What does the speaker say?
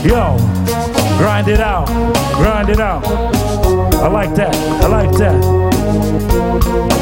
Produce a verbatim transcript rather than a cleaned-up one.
Yo, grind it out, grind it out. I like that, I like that.